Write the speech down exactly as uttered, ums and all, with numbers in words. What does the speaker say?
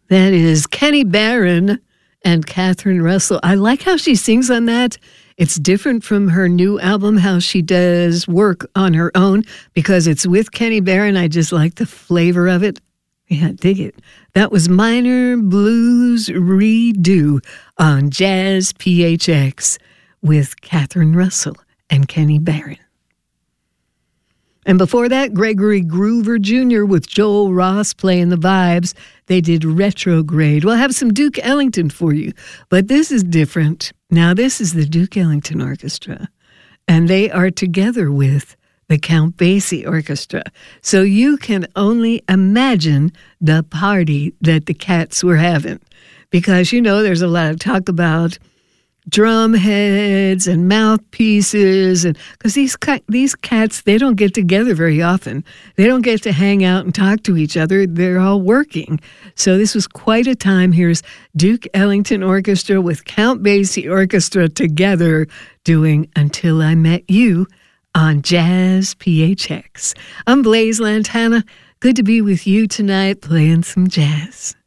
That is Kenny Barron and Catherine Russell. I like how she sings on that. It's different from her new album, how she does work on her own, because it's with Kenny Barron. I just like the flavor of it. Yeah, dig it. That was Minor Blues Redo on Jazz P H X with Catherine Russell and Kenny Barron. And before that, Gregory Groover Junior with Joel Ross playing the vibes. They did Retrograde. We'll have some Duke Ellington for you, but this is different. Now, this is the Duke Ellington Orchestra, and they are together with the Count Basie Orchestra. So you can only imagine the party that the cats were having, because, you know, there's a lot of talk about drum heads and mouthpieces, and because these these cats, they don't get together very often. They don't get to hang out and talk to each other. They're all working. So this was quite a time. Here's Duke Ellington Orchestra with Count Basie Orchestra together doing Until I Met You on Jazz P H X. I'm Blaise Lantana. Good to be with you tonight playing some jazz.